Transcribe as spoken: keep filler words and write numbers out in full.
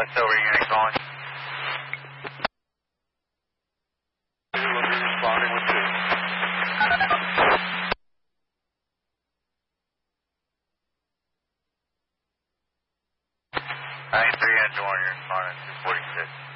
West over, unit calling. Responding with two. nine three, unit one, you're responding two forty-six.